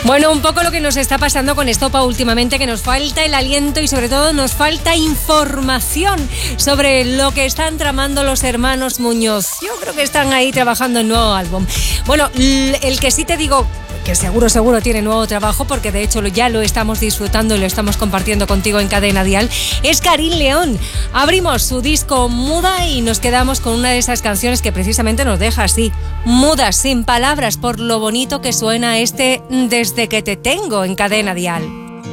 Bueno, un poco lo que nos está pasando con Estopa últimamente, que nos falta el aliento y sobre todo nos falta información sobre lo que están tramando los hermanos Muñoz. Yo creo que están ahí trabajando en nuevo álbum. Bueno, el que sí te digo que seguro tiene nuevo trabajo, porque de hecho ya lo estamos disfrutando y lo estamos compartiendo contigo en Cadena Dial, es Karin León. Abrimos su disco Muda y nos quedamos con una de esas canciones que precisamente nos deja así, mudas, sin palabras, por lo bonito que suena este Desde que te tengo en Cadena Dial.